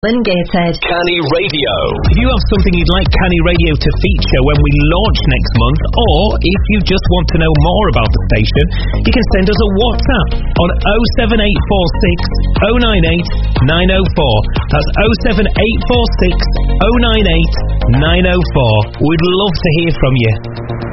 Gated. Canny Radio. If you have something you'd like Canny Radio to feature when we launch next month, or if you just want to know more about the station, you can send us a WhatsApp on 07846 098 904. That's 07846 098 904. We'd love to hear from you.